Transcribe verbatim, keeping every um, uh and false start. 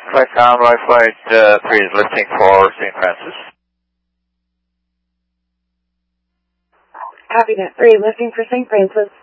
Flight Convoy, Flight uh, three is lifting for Saint Francis. Copy that, three, lifting for Saint Francis.